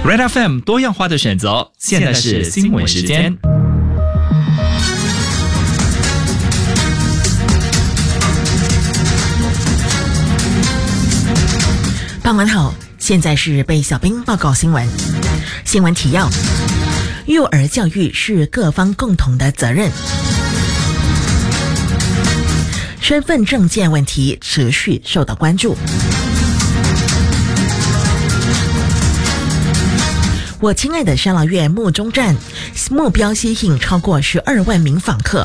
Red FM 多样化的选择，现在是新闻时间。 傍晚好，现在是被小兵报告新闻。新闻提要：幼儿教育是各方共同的责任。身份证件问题持续受到关注。我亲爱的沙劳越木中站目标吸引超过12万名访客。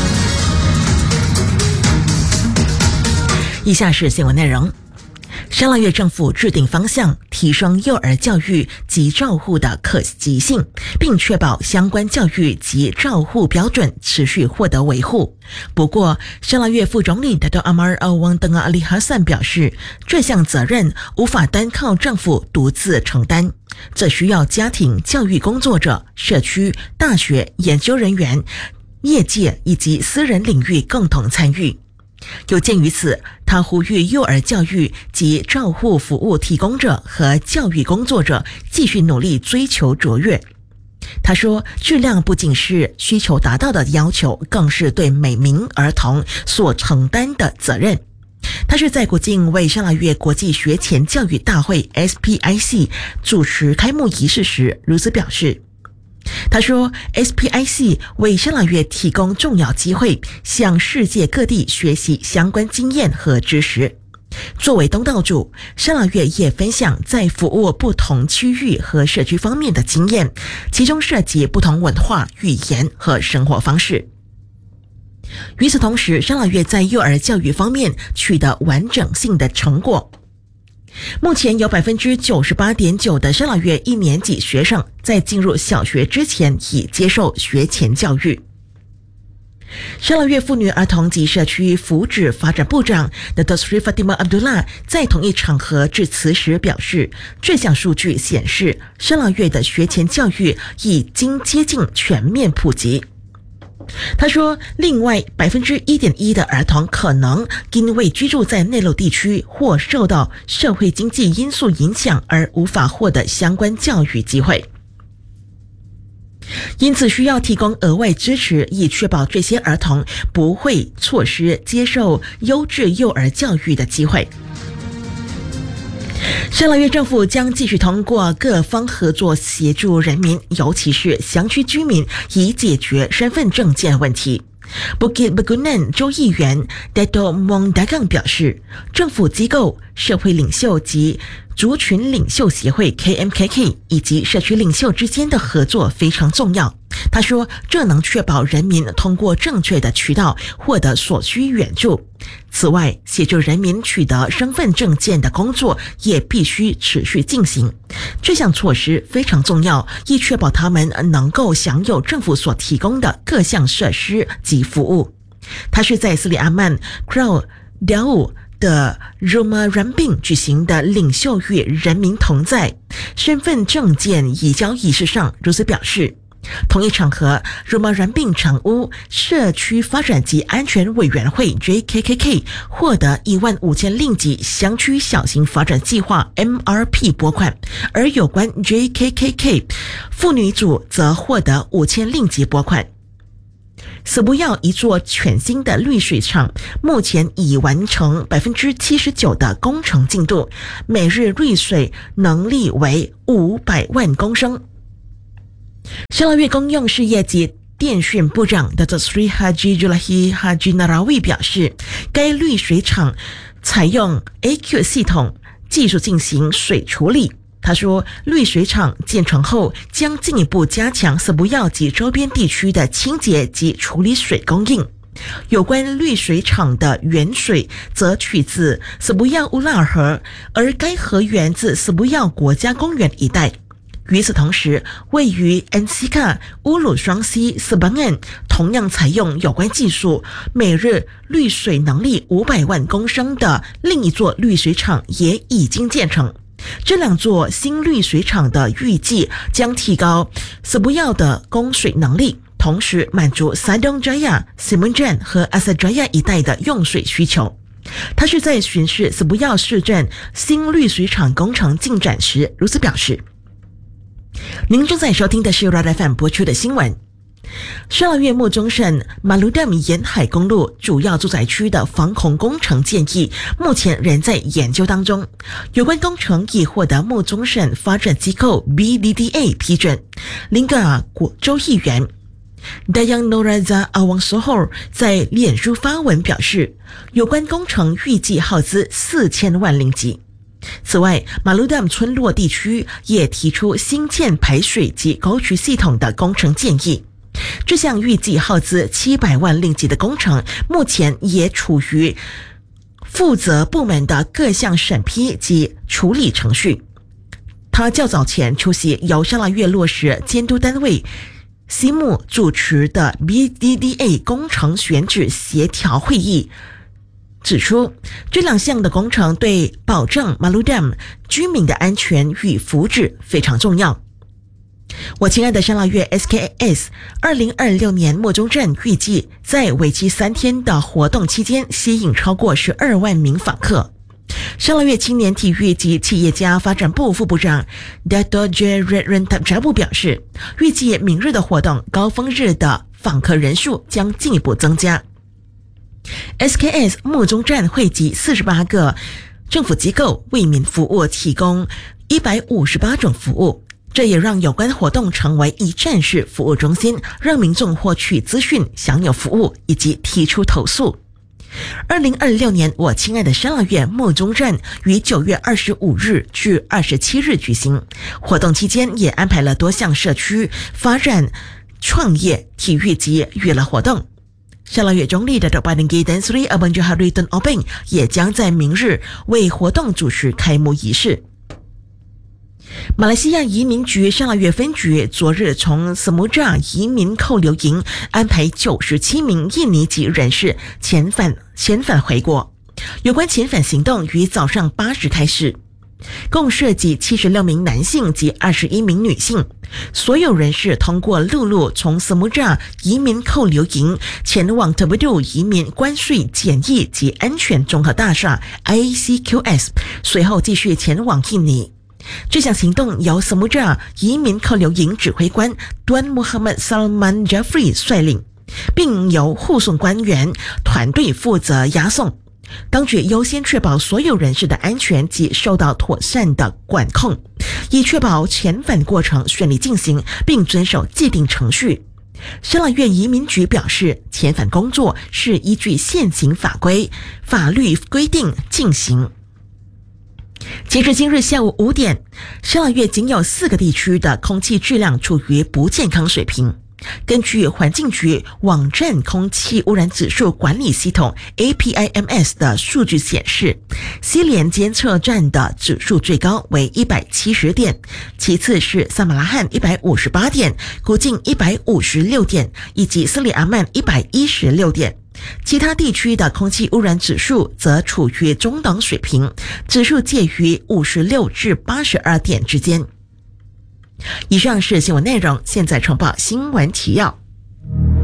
以下是新闻内容。沙劳越政府制定方向，提升幼儿教育及照护的可及性，并确保相关教育及照护标准持续获得维护。不过，沙劳越副总理Dato Amar Awang Tengah Ali Hassan表示，这项责任无法单靠政府独自承担，这需要家庭教育工作者、社区、大学、研究人员、业界以及私人领域共同参与。有鉴于此，他呼吁幼儿教育及照护服务提供者和教育工作者继续努力追求卓越。他说，质量不仅是需求达到的要求，更是对每名儿童所承担的责任。他是在国境为沙劳越国际学前教育大会 SPIC 主持开幕仪式时如此表示。他说 SPIC 为沙劳越提供重要机会，向世界各地学习相关经验和知识。作为东道主，沙劳越也分享在服务不同区域和社区方面的经验，其中涉及不同文化、语言和生活方式。与此同时，沙劳越在幼儿教育方面取得完整性的成果。目前有 98.9% 的沙劳越1年级学生在进入小学之前已接受学前教育。沙劳越妇女儿童及社区福祉发展部长 Dato Sri Fatimah Abdullah 在同一场合致辞时表示，这项数据显示沙劳越的学前教育已经接近全面普及。他说，另外 1% 的儿童可能因为居住在内陆地区或受到社会经济因素影响而无法获得相关教育机会，因此需要提供额外支持，以确保这些儿童不会错失接受优质幼儿教育的机会。沙劳越政府将继续通过各方合作协助人民，尤其是乡区居民，以解决身份证件问题。Bukit Bergunan 州议员 Dato Mong Dagang 表示，政府机构、社会领袖及族群领袖协会 KMKK 以及社区领袖之间的合作非常重要。他说，这能确保人民通过正确的渠道获得所需援助。此外，协助人民取得身份证件的工作也必须持续进行。这项措施非常重要，以确保他们能够享有政府所提供的各项设施及服务。他是在斯里阿曼 Crow Dawu 的 Rumah Rambing 举行的领袖与人民同在身份证件移交仪式上如此表示。同一场合，罗马然病长屋社区发展及安全委员会 JKKK 获得15000令吉乡区小型发展计划 MRP 拨款，而有关 JKKK 妇女组则获得5000令吉拨款。斯布要一座全新的滤水厂目前已完成 79% 的工程进度，每日滤水能力为500万公升。沙劳越公用事业及电讯部长 Dato Sri Haji Julahi Haji Narawi 表示，该滤水厂采用 AQ 系统技术进行水处理。他说，滤水厂建成后将进一步加强斯布要及周边地区的清洁及处理水供应。有关滤水厂的原水则取自斯布要乌拉尔河，而该河源自斯布要国家公园一带。与此同时，位于 NCK 乌鲁双溪斯邦恩同样采用有关技术，每日滤水能力500万公升的另一座滤水厂也已经建成。这两座新滤水厂的预计将提高斯布要的供水能力，同时满足 Sadong Jaya、Simun Jan 和 Asad Jaya 一带的用水需求。他是在巡视斯布要市镇新滤水厂工程进展时如此表示。 您正在收听的是由 Radar FM 播出的新闻。沙拉越木中省马鲁达姆沿海公路主要住宅区的防洪工程建议目前仍在研究当中，有关工程已获得木中省发展机构 BDDA 批准。林格尔州议员Dayang Noraza Awangsohor 在脸书发文表示，有关工程预计耗资4000万令吉。此外，马鲁达姆村落地区也提出新建排水及沟渠系统的工程建议。这项预计耗资700万令吉的工程，目前也处于负责部门的各项审批及处理程序。他较早前出席由沙拉越落实监督单位西木主持的 BDDA 工程选址协调会议，指出这两项的工程对保障马鲁达姆居民的安全与福祉非常重要。我亲爱的沙拉越 SKS 2026年末中站预计在为期3天的活动期间吸引超过12万名访客。沙拉越青年体育及企业家发展部副部长 Dato Jared Rentabjabu 表示，预计明日的活动高峰日的访客人数将进一步增加。SKS 木中站汇集48个政府机构为民服务，提供158种服务，这也让有关活动成为一站式服务中心，让民众获取资讯、享有服务以及提出投诉。2026年我亲爱的沙拉越木中站于9月25日至27日举行，活动期间也安排了多项社区发展、创业、体育及娱乐活动。沙拉越中立的Badan dan Sri Abang Johari Tun Obeng 也将在明日为活动主持开幕仪式。马来西亚移民局沙拉越分局昨日从斯姆扎移民扣留营安排97名印尼籍人士遣返回国，有关遣返行动于早上8时开始，共涉及76名男性及21名女性。所有人士通过陆路从斯姆扎移民扣留营前往特布杜移民关税检疫及安全综合大厦 IACQS， 随后继续前往印尼。这项行动由斯姆扎移民扣留营指挥官端穆罕默 Salman Jafri 率领，并由护送官员团队负责押送。当局优先确保所有人士的安全及受到妥善的管控，以确保遣返过程顺利进行，并遵守既定程序。沙拉越移民局表示，遣返工作是依据现行法律规定进行。截至今日下午5点，沙拉越仅有4个地区的空气质量处于不健康水平。根据环境局网站空气污染指数管理系统 APIMS 的数据显示，西连监测站的指数最高为170点，其次是萨马拉罕158点，古晋156点，以及斯里阿曼116点。其他地区的空气污染指数则处于中等水平，指数介于56至82点之间。以上是新闻内容，现在重报新闻提要。